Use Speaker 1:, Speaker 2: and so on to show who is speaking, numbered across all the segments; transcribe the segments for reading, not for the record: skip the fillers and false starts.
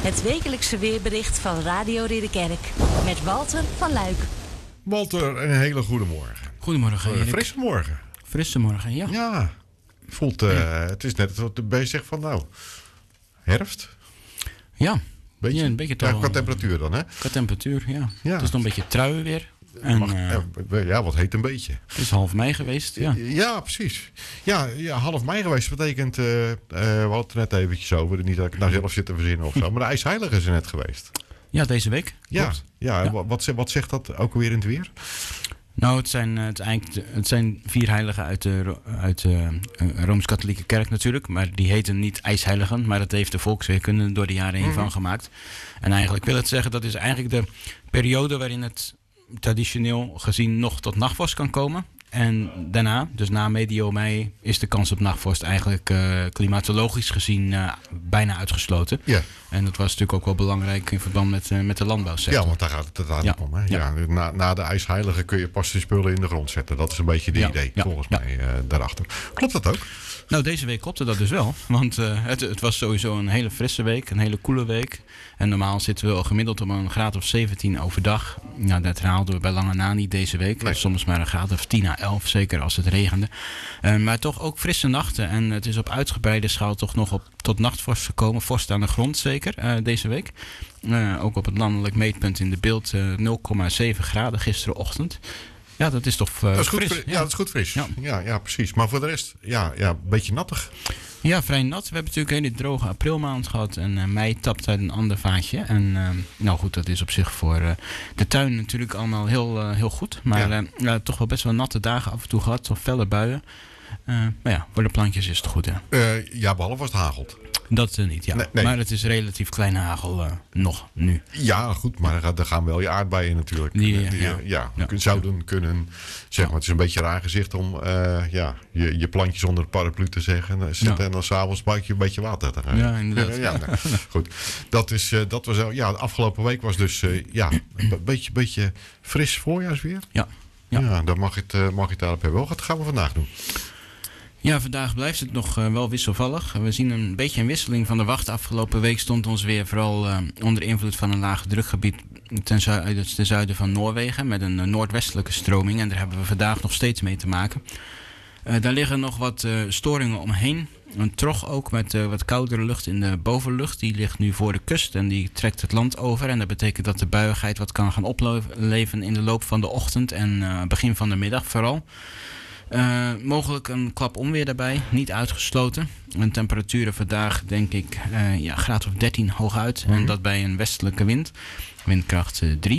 Speaker 1: Het wekelijkse weerbericht van Radio Ridderkerk. Met Walter van Luik.
Speaker 2: Walter, een hele goede morgen.
Speaker 3: Goedemorgen, Erik.
Speaker 2: Frisse morgen.
Speaker 3: Frisse morgen, ja.
Speaker 2: Ja, voelt, het is net wat erbij zegt van nou, herfst.
Speaker 3: Ja,
Speaker 2: Beetje,
Speaker 3: een beetje
Speaker 2: qua temperatuur dan, hè?
Speaker 3: Qua temperatuur, ja.
Speaker 2: Ja.
Speaker 3: Het is nog een beetje trui weer. En,
Speaker 2: ja, wat heet een beetje.
Speaker 3: het is half mei geweest, ja.
Speaker 2: Ja, precies. Ja, half mei geweest betekent, we hadden het er net eventjes over, niet dat ik nou zelf zit te verzinnen of zo, maar de IJsheilige is er net geweest.
Speaker 3: Ja, deze week.
Speaker 2: Ja. Wat zegt dat ook weer in het weer?
Speaker 3: Nou, het zijn 4 heiligen uit de Rooms-Katholieke Kerk natuurlijk. Maar die heten niet IJsheiligen, maar dat heeft de volksweerkunde door de jaren heen van gemaakt. En eigenlijk wil het zeggen, dat is eigenlijk de periode waarin het traditioneel gezien nog tot nachtvorst kan komen. En daarna, dus na medio mei, is de kans op nachtvorst eigenlijk klimatologisch gezien bijna uitgesloten.
Speaker 2: Ja.
Speaker 3: En dat was natuurlijk ook wel belangrijk in verband met de landbouwsector.
Speaker 2: Ja, want daar gaat het uiteindelijk om. Hè? Ja. Na de IJsheilige kun je pas de spullen in de grond zetten. Dat is een beetje de idee, volgens mij, daarachter. Klopt dat ook?
Speaker 3: Nou, deze week klopte dat dus wel. Want het was sowieso een hele frisse week, een hele koele week. En normaal zitten we al gemiddeld op een graad of 17 overdag. Nou, dat haalden we bij lange na niet deze week. Nee. Soms maar een graad of 10 à 11, zeker als het regende. Maar toch ook frisse nachten. En het is op uitgebreide schaal toch nog tot nachtvorst gekomen. Vorst aan de grond zeker, deze week. Ook op het landelijk meetpunt in de beeld 0,7 graden gisterenochtend. Ja, dat is toch
Speaker 2: dat is
Speaker 3: fris.
Speaker 2: Goed, ja, dat is goed fris. Ja, precies. Maar voor de rest, een beetje nattig.
Speaker 3: Ja, vrij nat. We hebben natuurlijk een hele droge aprilmaand gehad. En mei tapt uit een ander vaatje. En nou goed, dat is op zich voor de tuin natuurlijk allemaal heel goed. Maar toch wel best wel natte dagen af en toe gehad. Of felle buien. Maar ja, voor de plantjes is het goed, hè?
Speaker 2: Ja, behalve als het hagelt.
Speaker 3: Dat niet, ja. Nee. Maar het is relatief kleine hagel nog nu.
Speaker 2: Ja, goed, maar daar gaan wel je aardbeien natuurlijk. Zouden kunnen. Zeg maar, het is een beetje een raar gezicht om je plantjes onder de paraplu te zeggen. En dan s'avonds buik je een beetje water te gaan.
Speaker 3: Ja, inderdaad.
Speaker 2: Goed. Dat was de afgelopen week was dus een beetje fris voorjaarsweer. Ja, dan mag je het daarop hebben. Wat gaan we vandaag doen?
Speaker 3: Ja, vandaag blijft het nog wel wisselvallig. We zien een beetje een wisseling van de wacht. Afgelopen week stond ons weer vooral onder invloed van een laag drukgebied ten zuiden van Noorwegen met een noordwestelijke stroming. En daar hebben we vandaag nog steeds mee te maken. Daar liggen nog wat storingen omheen. Een trog ook met wat koudere lucht in de bovenlucht. Die ligt nu voor de kust en die trekt het land over. En dat betekent dat de buiigheid wat kan gaan opleven in de loop van de ochtend en begin van de middag vooral. Mogelijk een klap onweer daarbij, niet uitgesloten. En temperaturen vandaag denk ik graad of 13 hooguit. En dat bij een westelijke wind, windkracht 3.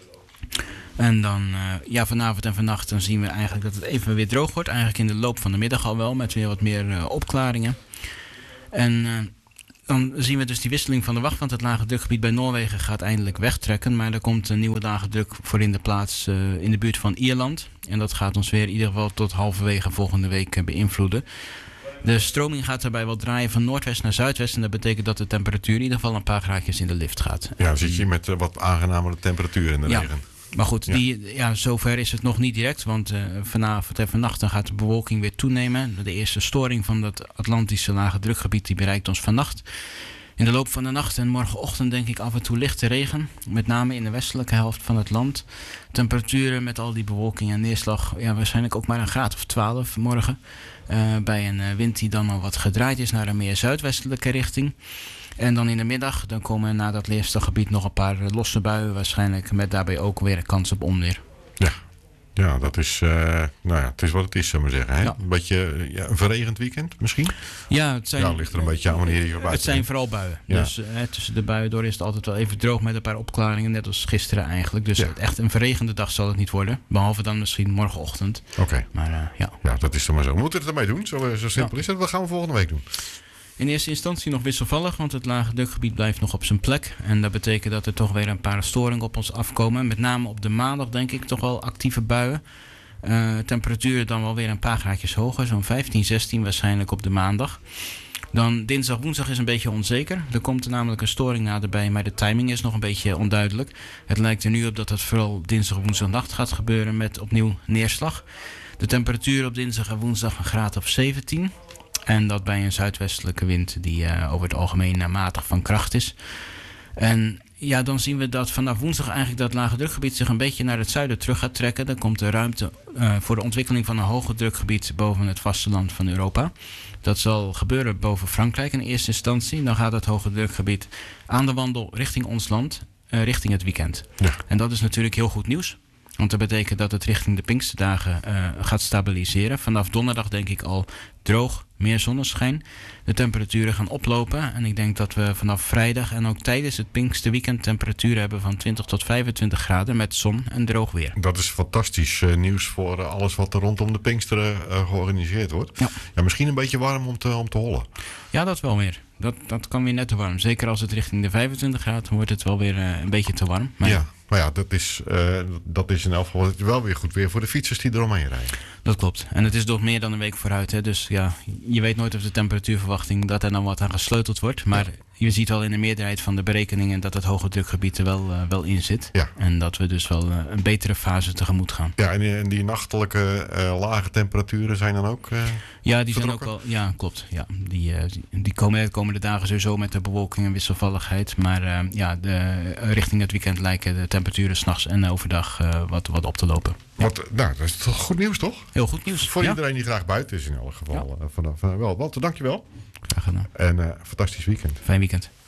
Speaker 3: En dan vanavond en vannacht dan zien we eigenlijk dat het even weer droog wordt. Eigenlijk in de loop van de middag al wel, met weer wat meer opklaringen. En dan zien we dus die wisseling van de wacht, want het lage drukgebied bij Noorwegen gaat eindelijk wegtrekken. Maar er komt een nieuwe lage druk voor in de plaats in de buurt van Ierland. En dat gaat ons weer in ieder geval tot halverwege volgende week beïnvloeden. De stroming gaat daarbij wel draaien van noordwest naar zuidwest. En dat betekent dat de temperatuur in ieder geval een paar graadjes in de lift gaat. Ja,
Speaker 2: dan zit je met wat aangenamere temperatuur in de regen.
Speaker 3: Maar goed, zover is het nog niet direct. Want vanavond en vannacht dan gaat de bewolking weer toenemen. De eerste storing van dat Atlantische lage drukgebied die bereikt ons vannacht. In de loop van de nacht en morgenochtend denk ik af en toe lichte regen. Met name in de westelijke helft van het land. Temperaturen met al die bewolking en neerslag. Ja, waarschijnlijk ook maar een graad of 12 morgen. Bij een wind die dan al wat gedraaid is naar een meer zuidwestelijke richting. En dan in de middag dan komen na dat leerstellgebied nog een paar losse buien. Waarschijnlijk met daarbij ook weer een kans op onweer.
Speaker 2: Ja, dat is, het is wat het is, zullen we zeggen. Hè? Ja. Een beetje een verregend weekend misschien?
Speaker 3: Ja, het ligt
Speaker 2: er een beetje aan wanneer je buiten
Speaker 3: Het zijn vooral buien. Ja. Dus tussen de buien door is het altijd wel even droog met een paar opklaringen. Net als gisteren eigenlijk. Dus echt een verregende dag zal het niet worden. Behalve dan misschien morgenochtend.
Speaker 2: Oké.
Speaker 3: Maar
Speaker 2: ja, dat is dan maar zo. We moeten het ermee doen. Zo simpel is het. Wat gaan we volgende week doen?
Speaker 3: In eerste instantie nog wisselvallig, want het lage drukgebied blijft nog op zijn plek. En dat betekent dat er toch weer een paar storingen op ons afkomen. Met name op de maandag denk ik toch wel actieve buien. Temperaturen dan wel weer een paar graadjes hoger, zo'n 15, 16 waarschijnlijk op de maandag. Dan dinsdag, woensdag is een beetje onzeker. Er komt namelijk een storing naderbij, maar de timing is nog een beetje onduidelijk. Het lijkt er nu op dat het vooral dinsdag, woensdag nacht gaat gebeuren met opnieuw neerslag. De temperatuur op dinsdag en woensdag een graad of 17. En dat bij een zuidwestelijke wind die over het algemeen matig van kracht is. En ja, dan zien we dat vanaf woensdag eigenlijk dat lage drukgebied zich een beetje naar het zuiden terug gaat trekken. Dan komt er ruimte voor de ontwikkeling van een hoge drukgebied boven het vasteland van Europa. Dat zal gebeuren boven Frankrijk in eerste instantie. Dan gaat het hoge drukgebied aan de wandel richting ons land, richting het weekend. Ja. En dat is natuurlijk heel goed nieuws. Want dat betekent dat het richting de Pinksterdagen gaat stabiliseren. Vanaf donderdag denk ik al droog, meer zonneschijn. De temperaturen gaan oplopen. En ik denk dat we vanaf vrijdag en ook tijdens het Pinksterweekend temperaturen hebben van 20 tot 25 graden met zon en droog weer.
Speaker 2: Dat is fantastisch nieuws voor alles wat er rondom de Pinksteren georganiseerd wordt. Ja. Ja, misschien een beetje warm om te hollen.
Speaker 3: Ja, dat wel weer. Dat kan weer net te warm. Zeker als het richting de 25 gaat, dan wordt het wel weer een beetje te warm. Maar
Speaker 2: ja. Maar ja, dat is in elk geval wel weer goed weer voor de fietsers die eromheen rijden.
Speaker 3: Dat klopt. En het is nog meer dan een week vooruit. Hè? Dus ja, je weet nooit of de temperatuurverwachting dat er dan wat aan gesleuteld wordt. Maar je ziet al in de meerderheid van de berekeningen dat het hoge drukgebied er wel in zit. Ja. En dat we dus wel een betere fase tegemoet gaan.
Speaker 2: Ja, en die nachtelijke lage temperaturen zijn dan ook
Speaker 3: ja, die vertrokken? Zijn ook wel. Ja, klopt. Ja, die komen de komende dagen sowieso met de bewolking en wisselvalligheid. Maar richting het weekend lijken de temperaturen 's nachts en overdag wat op te lopen.
Speaker 2: Dat is toch goed nieuws, toch?
Speaker 3: Heel goed nieuws.
Speaker 2: Voor iedereen die graag buiten is in elk geval. Wel. Walter, dankjewel.
Speaker 3: Graag gedaan.
Speaker 2: En fantastisch weekend.
Speaker 3: Fijn weekend.